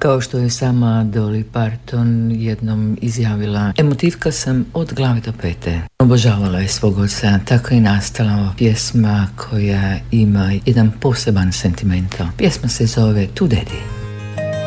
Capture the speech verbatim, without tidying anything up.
Kao što je sama Dolly Parton jednom izjavila, emotivka sam od glave do pete. Obožavala je svog oca, tako je nastala pjesma koja ima jedan poseban sentimental. Pjesma se zove Tu Daddy.